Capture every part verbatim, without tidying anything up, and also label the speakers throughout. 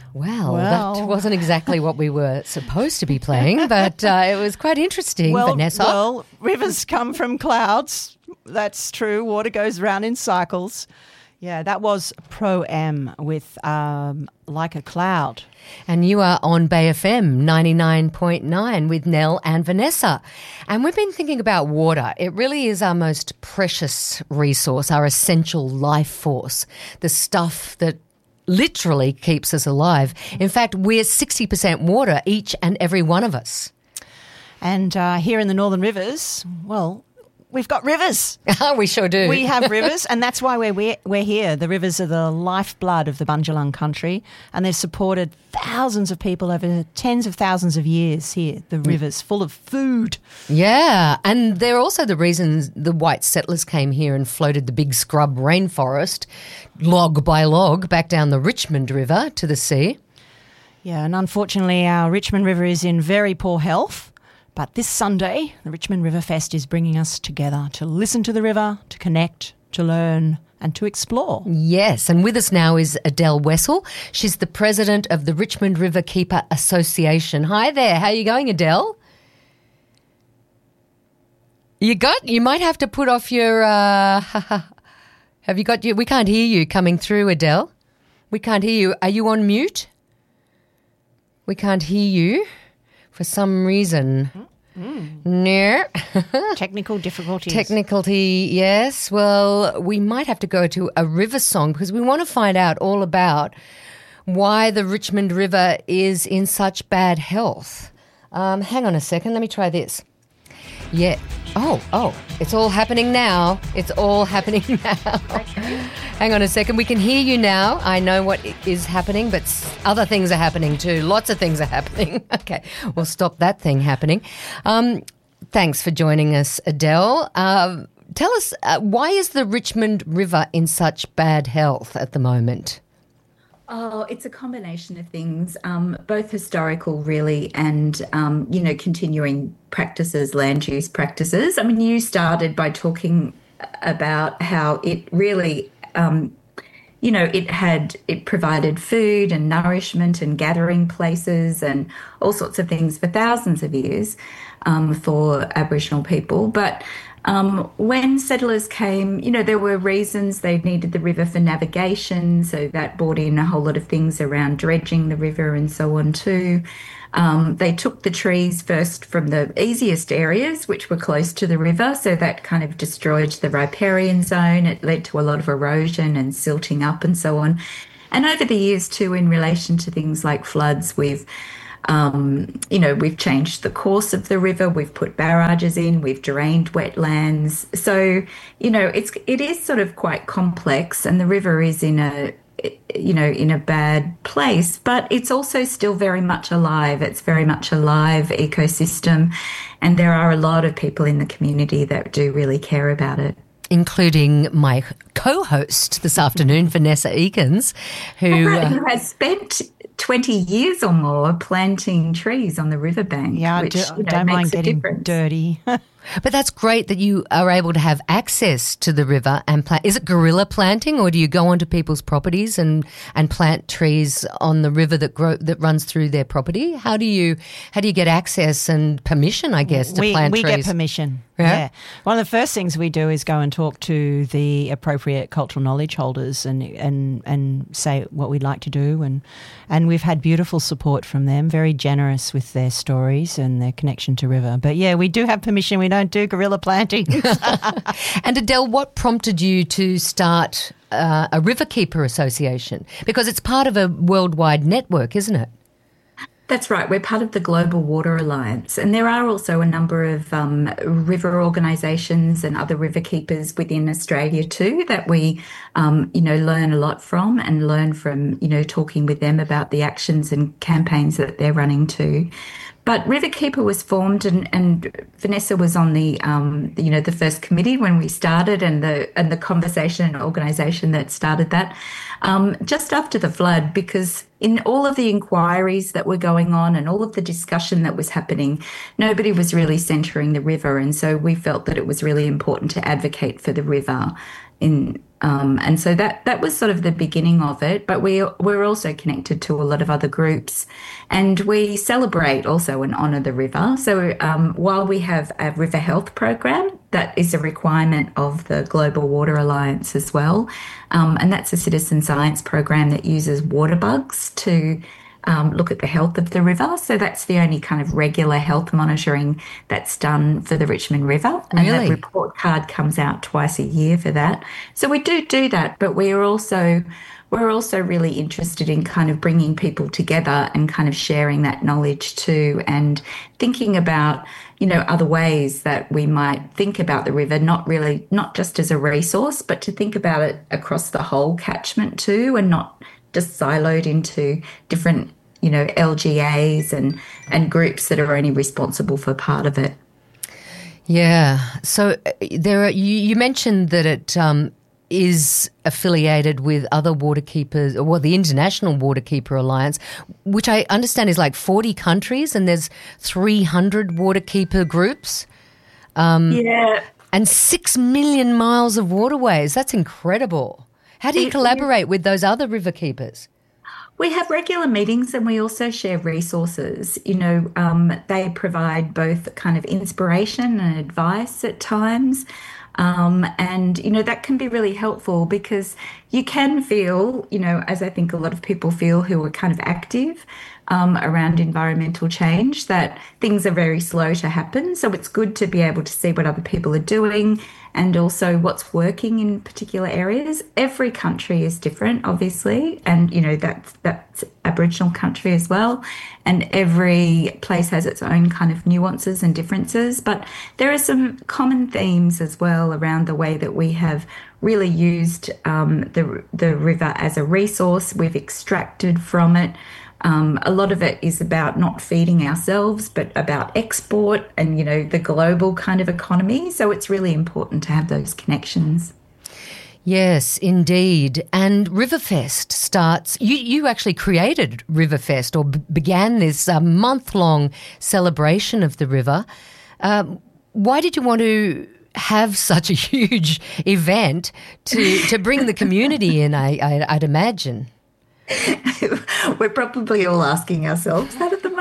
Speaker 1: Well,
Speaker 2: Well.
Speaker 1: that wasn't exactly what we were supposed to be playing, but uh, it was quite interesting,
Speaker 2: Well,
Speaker 1: Vanessa.
Speaker 2: well, rivers come from clouds. That's true. Water goes round in cycles. Yeah, that was Pro-Am with um, Like a Cloud.
Speaker 1: And you are on Bay F M ninety-nine point nine with Nell and Vanessa. And we've been thinking about water. It really is our most precious resource, our essential life force, the stuff that literally keeps us alive. In fact, we're sixty percent water, each and every one of us.
Speaker 2: And uh, here in the Northern Rivers, well, we've got rivers.
Speaker 1: We sure do.
Speaker 2: We have rivers, and that's why we're, we're we're here. The rivers are the lifeblood of the Bundjalung country, and they've supported thousands of people over tens of thousands of years here. The rivers, full of food.
Speaker 1: Yeah, and they're also the reasons the white settlers came here and floated the big scrub rainforest, log by log, back down the Richmond River to the sea.
Speaker 2: Yeah, and unfortunately our Richmond River is in very poor health. But this Sunday, the Richmond River Fest is bringing us together to listen to the river, to connect, to learn and to explore.
Speaker 1: Yes, and with us now is Adele Wessel. She's the president of the Richmond River Keeper Association. Hi there, how are you going, Adele? You got, you might have to put off your, uh, have you got your, we can't hear you coming through, Adele. We can't hear you. Are you on mute? We can't hear you for some reason.
Speaker 2: Mm.
Speaker 1: No.
Speaker 2: Technical difficulties.
Speaker 1: Technicality, yes. Well, we might have to go to a river song because we want to find out all about why the Richmond River is in such bad health. Um, hang on a second. Let me try this. Yeah. Oh, oh, it's all happening now. It's all happening now. Hang on a second. We can hear you now. I know what is happening, but other things are happening too. Lots of things are happening. Okay, we'll stop that thing happening. Um, thanks for joining us, Adele. Uh, tell us, uh, why is the Richmond River in such bad health at the moment?
Speaker 3: Oh, it's a combination of things, um, both historical really and, um, you know, continuing practices, land use practices. I mean, you started by talking about how it really, um, you know, it had, it provided food and nourishment and gathering places and all sorts of things for thousands of years um, for Aboriginal people. But Um, when settlers came, you know, there were reasons they needed the river for navigation, so that brought in a whole lot of things around dredging the river and so on too. Um, they took the trees first from the easiest areas, which were close to the river, so that kind of destroyed the riparian zone. It led to a lot of erosion and silting up and so on. And over the years too, in relation to things like floods, we've Um, you know, we've changed the course of the river, we've put barrages in, we've drained wetlands. So, you know, it's it is sort of quite complex, and the river is in a, you know, in a bad place, but it's also still very much alive. It's very much a live ecosystem, and there are a lot of people in the community that do really care about it.
Speaker 1: Including my co-host this afternoon, Vanessa Eakins, who,
Speaker 3: right,
Speaker 1: uh,
Speaker 3: who has spent twenty years or more planting trees on the riverbank.
Speaker 2: Yeah,
Speaker 3: which,
Speaker 2: do,
Speaker 3: you know,
Speaker 2: don't
Speaker 3: makes
Speaker 2: mind
Speaker 3: a
Speaker 2: getting
Speaker 3: difference.
Speaker 2: dirty.
Speaker 1: but that's great that you are able to have access to the river and plant. Is it guerrilla planting, or do you go onto people's properties and, and plant trees on the river that grow that runs through their property? How do you how do you get access and permission, I guess, to
Speaker 2: we,
Speaker 1: plant
Speaker 2: we
Speaker 1: trees?
Speaker 2: get permission.
Speaker 1: Yeah?
Speaker 2: Yeah. One of the first things we do is go and talk to the appropriate cultural knowledge holders and and and say what we'd like to do, and and we've had beautiful support from them, very generous with their stories and their connection to river. But yeah, we do have permission. We don't do guerrilla planting.
Speaker 1: And Adele, what prompted you to start uh, a Riverkeeper Association? Because it's part of a worldwide network, isn't it?
Speaker 3: That's right. We're part of the Global Water Alliance, and there are also a number of um, river organisations and other river keepers within Australia too that we, um, you know, learn a lot from and learn from, you know, talking with them about the actions and campaigns that they're running too. But Riverkeeper was formed, and, and Vanessa was on the, um, you know, the first committee when we started, and the and the conversation and organisation that started that um, just after the flood, because in all of the inquiries that were going on and all of the discussion that was happening, nobody was really centering the river, and so we felt that it was really important to advocate for the river in um, and so that that was sort of the beginning of it. But we we're also connected to a lot of other groups, and we celebrate also and honour the river. So um, while we have a river health program, that is a requirement of the Global Water Alliance as well, um, and that's a citizen science program that uses water bugs to Um, look at the health of the river. So that's the only kind of regular health monitoring that's done for the Richmond River. And
Speaker 1: Really?
Speaker 3: that report card comes out twice a year for that. So we do do that, but we are also we're also really interested in kind of bringing people together and kind of sharing that knowledge too, and thinking about, you know, other ways that we might think about the river, not really, not just as a resource, but to think about it across the whole catchment too, and not just siloed into different, you know, L G As and, and groups that are only responsible for part of it.
Speaker 1: Yeah. So uh, there are, you, you mentioned that it um, is affiliated with other waterkeepers, or well, the International Waterkeeper Alliance, which I understand is like forty countries, and there's three hundred waterkeeper groups. Um,
Speaker 3: yeah.
Speaker 1: And six million miles of waterways. That's incredible. How do you collaborate with those other river keepers?
Speaker 3: We have regular meetings, and we also share resources. You know, um, they provide both kind of inspiration and advice at times. Um, and, you know, that can be really helpful, because you can feel, you know, as I think a lot of people feel who are kind of active um, around environmental change, that things are very slow to happen. So it's good to be able to see what other people are doing, and also what's working in particular areas. Every country is different, obviously, and, you know, that's, that's Aboriginal country as well, and every place has its own kind of nuances and differences. But there are some common themes as well around the way that we have really used um, the, the river as a resource. We've extracted from it. Um, a lot of it is about not feeding ourselves, but about export and, you know, the global kind of economy. So it's really important to have those connections.
Speaker 1: Yes, indeed. And Riverfest starts, you, you actually created Riverfest, or b- began this uh, month-long celebration of the river. Um, why did you want to have such a huge event to, to bring the community in, I, I, I'd imagine?
Speaker 3: We're probably all asking ourselves that at the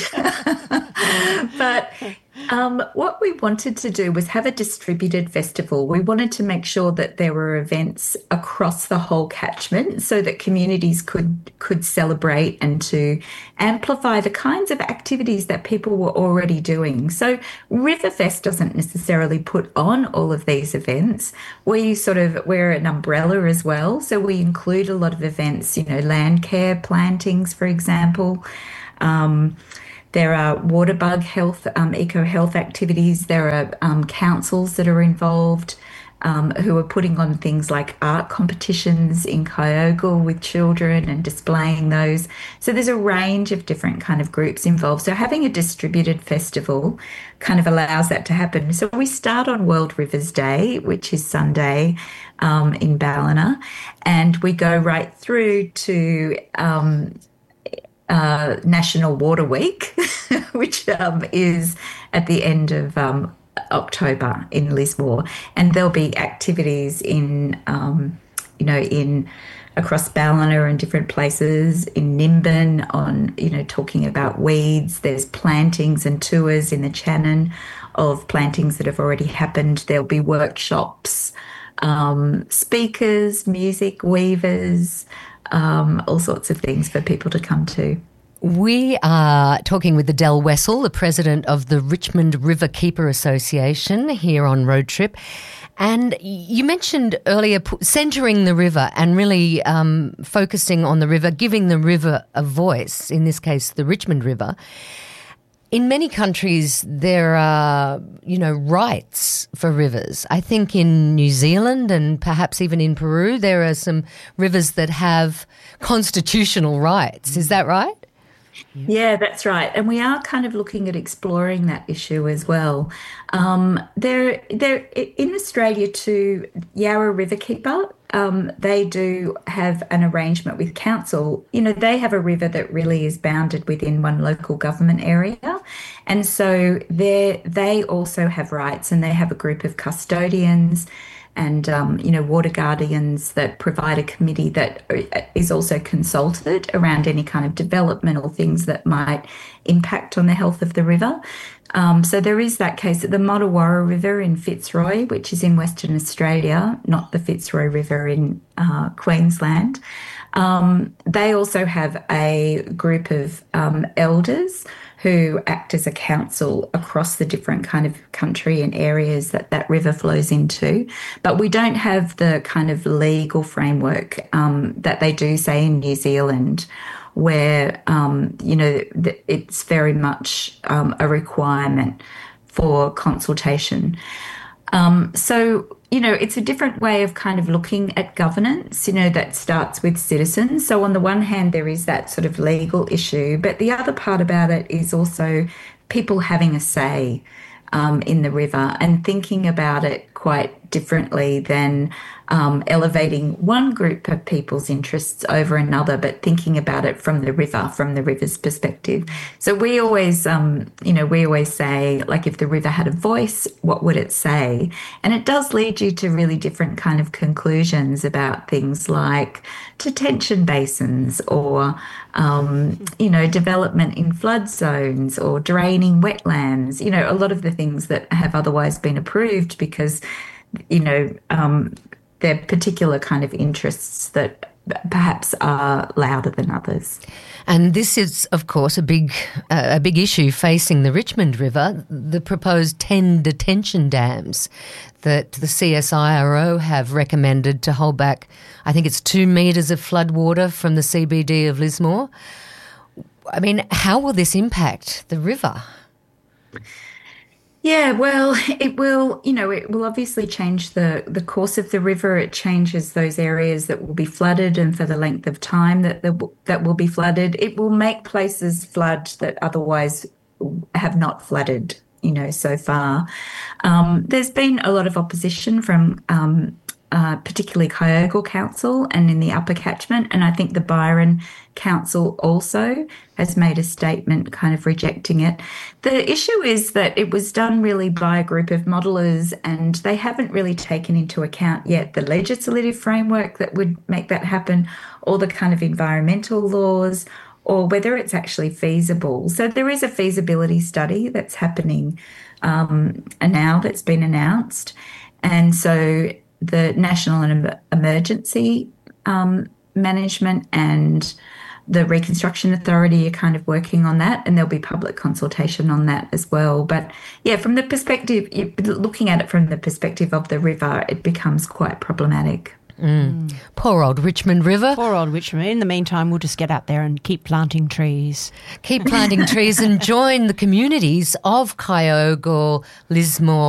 Speaker 3: moment. But um, what we wanted to do was have a distributed festival. We wanted to make sure that there were events across the whole catchment, so that communities could could celebrate and to amplify the kinds of activities that people were already doing. So Riverfest doesn't necessarily put on all of these events. We sort of, we're an umbrella as well. So we include a lot of events, you know, land care, plantings, for example. Um, There are water bug health, um, eco health activities. There are um, councils that are involved um, who are putting on things like art competitions in Kyogle with children and displaying those. So there's a range of different kind of groups involved. So having a distributed festival kind of allows that to happen. So we start on World Rivers Day, which is Sunday um, in Ballina, and we go right through to um, Uh, National Water Week, which um, is at the end of um, October in Lismore, and there'll be activities in, um, you know, in across Ballina and different places in Nimbin on, you know, talking about weeds. There's plantings and tours in the Channon of plantings that have already happened. There'll be workshops, um, speakers, music, weavers. Um, all sorts of things for people to come to.
Speaker 1: We are talking with Adele Wessel, the president of the Richmond River Keeper Association, here on Road Trip. And you mentioned earlier centering the river and really um, focusing on the river, giving the river a voice, in this case, the Richmond River. In many countries, there are, you know, rights for rivers. I think in New Zealand and perhaps even in Peru, there are some rivers that have constitutional rights. Is that right?
Speaker 3: Yeah, that's right. And we are kind of looking at exploring that issue as well. Um, there, there in Australia too, Yarra Riverkeeper, um, they do have an arrangement with council. You know, they have a river that really is bounded within one local government area. And so they they also have rights, and they have a group of custodians and um, you know, water guardians that provide a committee that is also consulted around any kind of developmental things that might impact on the health of the river. Um, so there is that case at the Mottawarra River in Fitzroy, which is in Western Australia, not the Fitzroy River in uh, Queensland. Um, they also have a group of um, elders who act as a council across the different kind of country and areas that that river flows into. But we don't have the kind of legal framework um, that they do, say, in New Zealand, where, um, you know, it's very much um, a requirement for consultation. Um, so, you know, it's a different way of kind of looking at governance, you know, that starts with citizens. So on the one hand, there is that sort of legal issue, but the other part about it is also people having a say um, in the river and thinking about it quite differently than um, elevating one group of people's interests over another, but thinking about it from the river, from the river's perspective. So we always, um, you know, we always say, like, if the river had a voice, what would it say? And it does lead you to really different kind of conclusions about things like detention basins or, um, you know, development in flood zones or draining wetlands, you know, a lot of the things that have otherwise been approved because, you know, um, they're particular kind of interests that perhaps are louder than others.
Speaker 1: And this is, of course, a big uh, a big issue facing the Richmond River, the proposed ten detention dams that the C S I R O have recommended to hold back, I think it's two metres of floodwater from the C B D of Lismore. I mean, how will this impact the river?
Speaker 3: Yeah, well, it will, you know, it will obviously change the, the course of the river. It changes those areas that will be flooded and for the length of time that the, that will be flooded. It will make places flood that otherwise have not flooded, you know, so far. Um, there's been a lot of opposition from um, uh, particularly Kyogle Council and in the upper catchment, and I think the Byron Council also has made a statement kind of rejecting it. The issue is that it was done really by a group of modellers and they haven't really taken into account yet the legislative framework that would make that happen or the kind of environmental laws or whether it's actually feasible. So there is a feasibility study that's happening um, now that's been announced. And so the National Emergency um, Management and the Reconstruction Authority are kind of working on that, and there'll be public consultation on that as well. But yeah, from the perspective, looking at it from the perspective of the river, it becomes quite problematic.
Speaker 1: Mm. Poor old Richmond River.
Speaker 2: Poor old Richmond. In the meantime, we'll just get out there and keep planting trees.
Speaker 1: Keep planting trees and join the communities of Kyogle, Lismore,